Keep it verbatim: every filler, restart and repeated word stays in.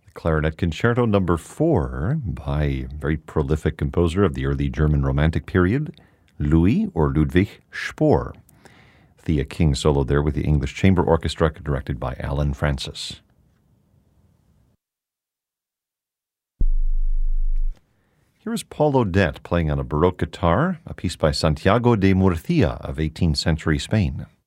Clarinet Concerto number four by a very prolific composer of the early German Romantic period, Louis or Ludwig Spohr. Thea King soloed there with the English Chamber Orchestra, directed by Alan Francis. Here is Paul Odette playing on a Baroque guitar, a piece by Santiago de Murcia of eighteenth century Spain.